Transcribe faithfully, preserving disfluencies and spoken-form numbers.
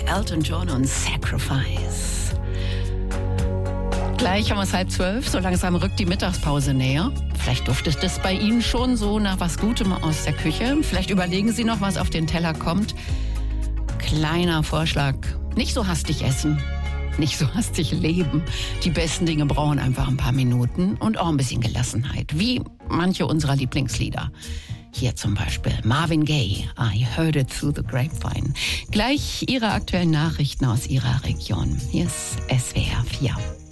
Elton John und Sacrifice. Gleich haben wir es halb zwölf, so langsam rückt die Mittagspause näher. Vielleicht duftet es bei Ihnen schon so nach was Gutem aus der Küche. Vielleicht überlegen Sie noch, was auf den Teller kommt. Kleiner Vorschlag, nicht so hastig essen, nicht so hastig leben. Die besten Dinge brauchen einfach ein paar Minuten und auch ein bisschen Gelassenheit, wie manche unserer Lieblingslieder. Hier zum Beispiel Marvin Gaye, I Heard It Through the Grapevine. Gleich Ihre aktuellen Nachrichten aus Ihrer Region. Hier ist S W R vier.